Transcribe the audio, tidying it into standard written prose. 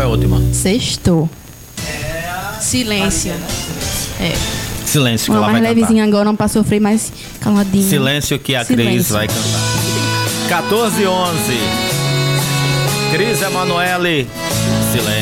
qual é a última? Sextou. Silêncio. Silêncio, que Uma ela mais vai cantar. levezinha agora, não pra sofrer mais caladinha. Silêncio, que a Cris Silêncio. vai cantar. 14:11. Cris Emanuele. Silêncio.